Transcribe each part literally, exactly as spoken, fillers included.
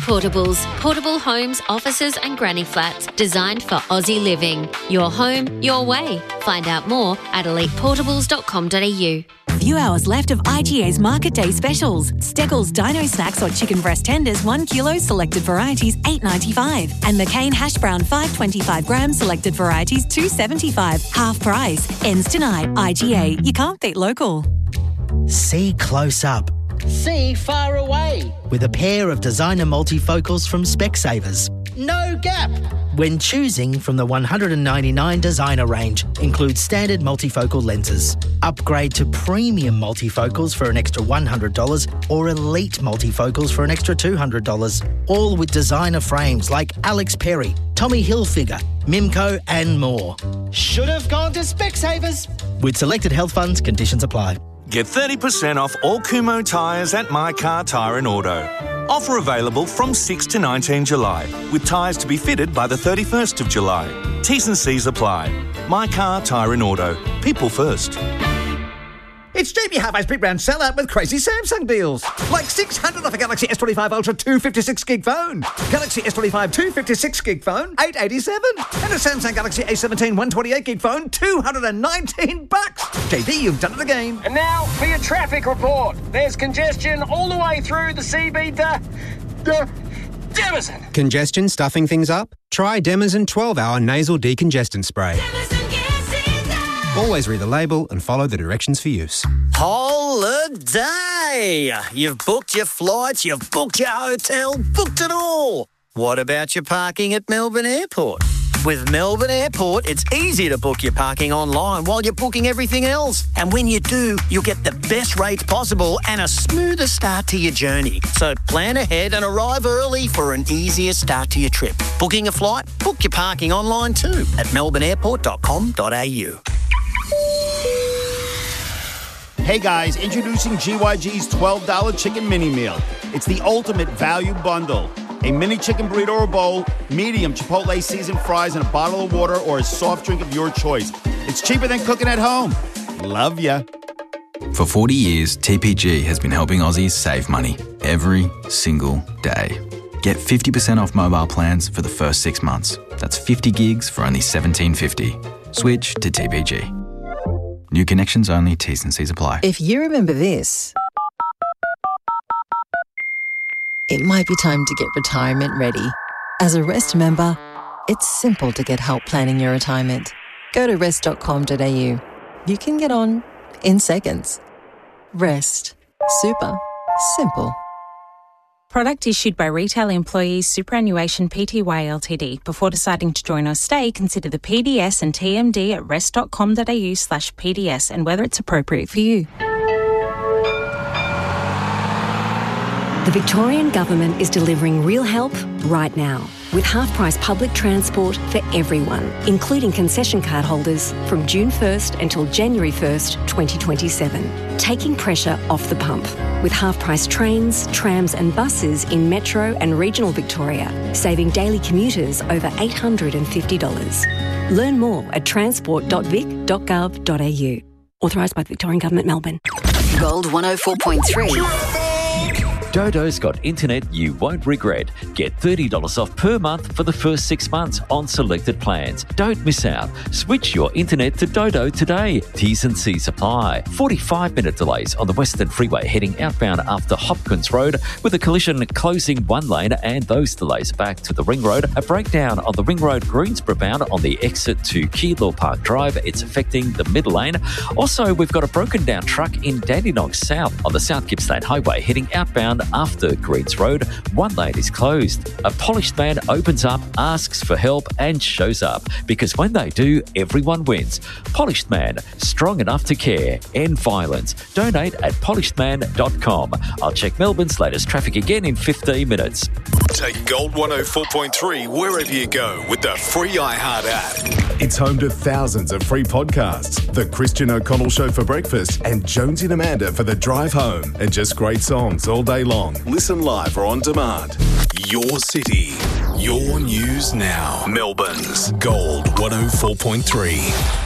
Portables. Portable homes, offices and granny flats designed for Aussie living. Your home, your way. Find out more at elite portables dot com dot a u. Few hours left of I G A's Market Day specials. Steggles Dino Snacks or chicken breast tenders, one kilo, selected varieties, eight ninety-five, and McCain Hash Brown five twenty-five grams, selected varieties, two seventy-five. Half price. Ends tonight. I G A. You can't beat local. See close up. See far away. With a pair of designer multifocals from Specsavers. No gap. When choosing from the one hundred ninety-nine designer range, includes standard multifocal lenses. Upgrade to premium multifocals for an extra one hundred dollars or elite multifocals for an extra two hundred dollars. All with designer frames like Alex Perry, Tommy Hilfiger, Mimco and more. Should have gone to Specsavers. With selected health funds, conditions apply. Get thirty percent off all Kumho tyres at My Car Tyre and Auto. Offer available from sixth to nineteenth July, with tyres to be fitted by the thirty-first of July. T's and C's apply. My Car Tyre and Auto. People first. It's J B Hi-Fi's Big Brand Sellout with crazy Samsung deals. Like six hundred off a Galaxy S twenty-five Ultra two fifty-six gig phone. Galaxy S twenty-five two fifty-six gig phone, eight eighty-seven. And a Samsung Galaxy A seventeen one twenty-eight gig phone, two hundred nineteen bucks. J B, you've done it again. And now for your traffic report. There's congestion all the way through the C B to... to Demison. Congestion stuffing things up? Try Demison twelve hour nasal decongestant spray. Always read the label and follow the directions for use. Holiday! You've booked your flights, you've booked your hotel, booked it all. What about your parking at Melbourne Airport? With Melbourne Airport, it's easy to book your parking online while you're booking everything else. And when you do, you'll get the best rates possible and a smoother start to your journey. So plan ahead and arrive early for an easier start to your trip. Booking a flight? Book your parking online too at melbourne airport dot com dot a u. Hey guys, introducing G Y G's twelve dollar chicken mini meal. It's the ultimate value bundle. A mini chicken burrito or bowl, medium Chipotle seasoned fries, and a bottle of water or a soft drink of your choice. It's cheaper than cooking at home. Love ya. For forty years, T P G has been helping Aussies save money every single day. Get fifty percent off mobile plans for the first six months. That's fifty gigs for only seventeen fifty. Switch to T P G. New connections only, T's and C's apply. If you remember this, it might be time to get retirement ready. As a Rest member, it's simple to get help planning your retirement. Go to rest dot com dot a u. You can get on in seconds. Rest. Super. Simple. Product issued by Retail Employees Superannuation Pty Ltd. Before deciding to join or stay, consider the P D S and T M D at rest dot com dot a u slash P D S and whether it's appropriate for you. The Victorian Government is delivering real help right now with half-price public transport for everyone, including concession card holders from June first until January first, twenty twenty-seven. Taking pressure off the pump with half-price trains, trams and buses in metro and regional Victoria, saving daily commuters over eight hundred fifty dollars. Learn more at transport dot vic dot gov dot a u. Authorised by the Victorian Government, Melbourne. Gold one oh four point three. Dodo's got internet you won't regret. Get thirty dollars off per month for the first six months on selected plans. Don't miss out. Switch your internet to Dodo today. T's and C's apply. forty-five minute delays on the Western Freeway heading outbound after Hopkins Road with a collision closing one lane and those delays back to the Ring Road. A breakdown on the Ring Road Greensboro bound on the exit to Keilor Park Drive. It's affecting the middle lane. Also, we've got a broken down truck in Dandenong South on the South Gippsland Highway heading outbound after Greens Road. One lane is closed. A polished man opens up, asks for help and shows up because when they do, everyone wins. Polished Man, strong enough to care. End violence. Donate at polished man dot com. I'll check Melbourne's latest traffic again in fifteen minutes. Take Gold one oh four point three wherever you go with the free iHeart app. It's home to thousands of free podcasts. The Christian O'Connell Show for breakfast and Jonesy and Amanda for the drive home. And just great songs all day long. Listen live or on demand. Your city, your news now. Melbourne's Gold one oh four point three.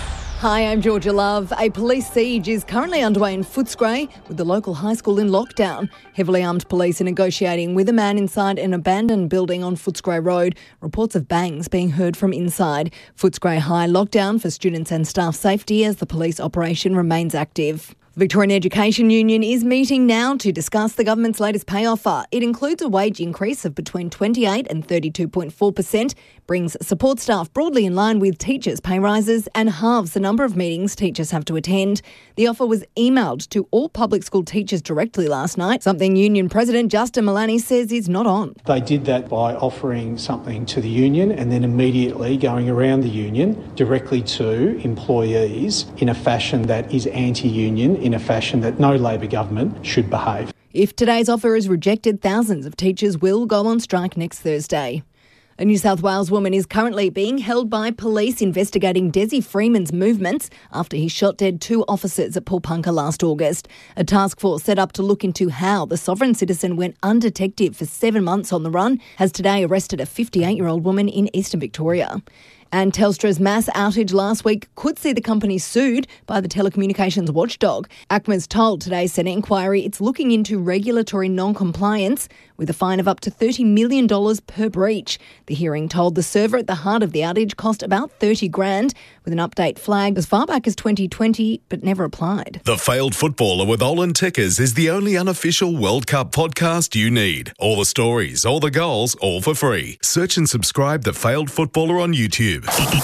Hi, I'm Georgia Love. A police siege is currently underway in Footscray with the local high school in lockdown. Heavily armed police are negotiating with a man inside an abandoned building on Footscray Road. Reports of bangs being heard from inside. Footscray High lockdown for students and staff safety as the police operation remains active. The Victorian Education Union is meeting now to discuss the government's latest pay offer. It includes a wage increase of between twenty-eight and thirty-two point four percent, brings support staff broadly in line with teachers' pay rises and halves the number of meetings teachers have to attend. The offer was emailed to all public school teachers directly last night, something Union President Justin Malani says is not on. They did that by offering something to the union and then immediately going around the union directly to employees in a fashion that is anti-union, in a fashion that no Labor government should behave. If today's offer is rejected, thousands of teachers will go on strike next Thursday. A New South Wales woman is currently being held by police investigating Desi Freeman's movements after he shot dead two officers at Paulpunka last August. A task force set up to look into how the sovereign citizen went undetected for seven months on the run has today arrested a fifty-eight-year-old woman in eastern Victoria. And Telstra's mass outage last week could see the company sued by the telecommunications watchdog. A C M A's told today's Senate inquiry it's looking into regulatory non-compliance with a fine of up to thirty million dollars per breach. The hearing told the server at the heart of the outage cost about thirty grand, with an update flagged as far back as twenty twenty but never applied. The Failed Footballer with Olin Tickers is the only unofficial World Cup podcast you need. All the stories, all the goals, all for free. Search and subscribe The Failed Footballer on YouTube.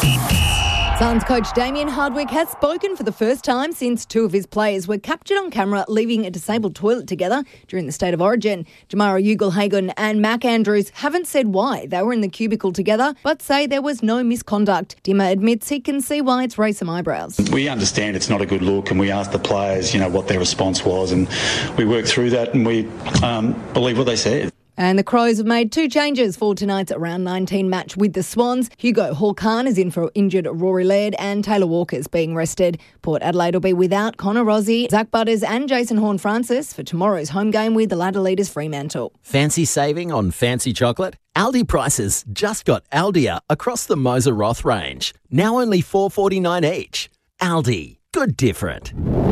Suns coach Damien Hardwick has spoken for the first time since two of his players were captured on camera leaving a disabled toilet together during the State of Origin. Jamarra Ugle-Hagan and Mac Andrews haven't said why they were in the cubicle together, but say there was no misconduct. Dimmer admits he can see why it's raised some eyebrows. We understand it's not a good look, and we asked the players, you know, what their response was, and we worked through that, and we um, believe what they said. And the Crows have made two changes for tonight's round nineteen match with the Swans. Hugo Hall-Khan is in for injured Rory Laird and Taylor Walker's being rested. Port Adelaide will be without Connor Rozzi, Zach Butters and Jason Horne-Francis for tomorrow's home game with the ladder leaders Fremantle. Fancy saving on fancy chocolate? Aldi prices just got Aldia across the Moser Roth range. Now only four dollars forty-nine each. Aldi. Good different.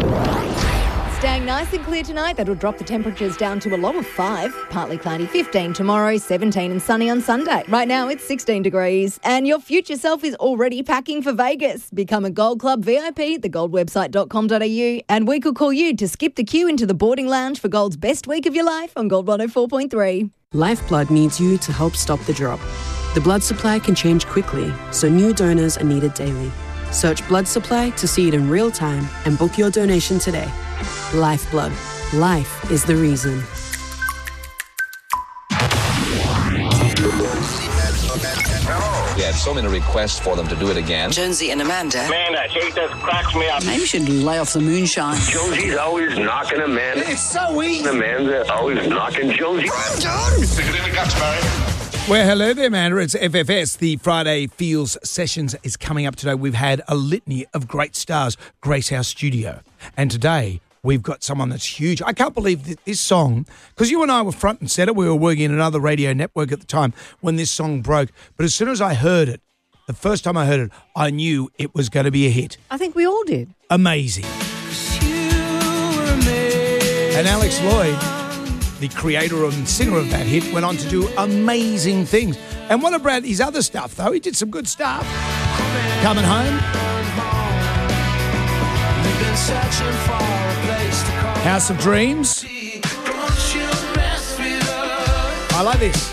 Staying nice and clear tonight, that'll drop the temperatures down to a low of five. Partly cloudy fifteen tomorrow, seventeen and sunny on Sunday. Right now it's sixteen degrees. And your future self is already packing for Vegas. Become a Gold Club V I P at the gold website dot com dot a u. And we could call you to skip the queue into the boarding lounge for Gold's best week of your life on Gold one oh four point three. Lifeblood needs you to help stop the drop. The blood supply can change quickly, so new donors are needed daily. Search blood supply to see it in real time and book your donation today. Lifeblood. Life is the reason. We had so many requests for them to do it again. Jonesy and Amanda. Man, that shit just cracks me up. Maybe you should lay off the moonshine. Jonesy's always knocking Amanda. It's so easy. Amanda always knocking Jonesy. Stick it in the guts, Barry. Well, hello there, Amanda. It's F F S. The Friday Feels Sessions is coming up today. We've had a litany of great stars grace our studio. And today, we've got someone that's huge. I can't believe that this song, because you and I were front and centre. We were working in another radio network at the time when this song broke. But as soon as I heard it, the first time I heard it, I knew it was going to be a hit. I think we all did. Amazing. And Alex Lloyd, the creator and singer of that hit, went on to do amazing things. And what about his other stuff, though? He did some good stuff. Coming Home. House of Dreams. I like this.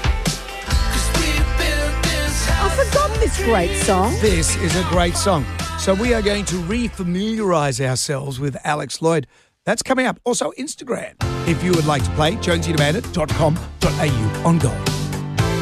I forgot this great song. This is a great song. So we are going to re-familiarise ourselves with Alex Lloyd. That's coming up. Also, Instagram. If you would like to play, jonesy and amanda dot com dot a u on Gold.